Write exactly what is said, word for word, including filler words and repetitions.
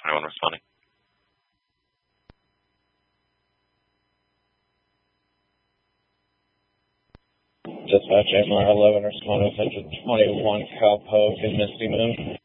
twenty-one responding. Dispatch M R eleven responding to twenty-one Cowpoke and Misty Moon.